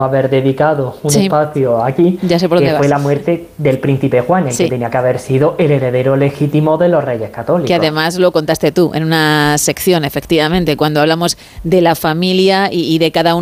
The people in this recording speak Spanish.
haber dedicado un espacio aquí, ya sé por que dónde fue vas. la muerte del príncipe Juan, el que tenía que haber sido el heredero legítimo de los Reyes Católicos. Que además lo contaste tú en una sección, efectivamente, cuando hablamos de la familia y de cada uno